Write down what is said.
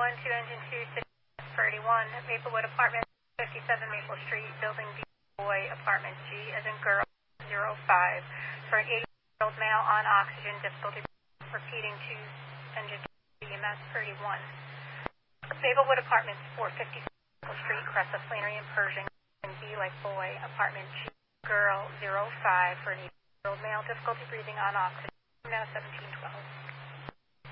to engine 2, 31, Maplewood Apartment, 57 Maple Street, building B, boy, apartment G, as in girl, 05, for an 80-year-old male on oxygen, difficulty repeating to engine 2, EMS 31. Maplewood Apartments, 456 Maple Street, Cressa, Flannery, and Pershing, and B like boy, apartment G, girl, 05, for an 80-year-old male, difficulty breathing on oxygen, now 1712.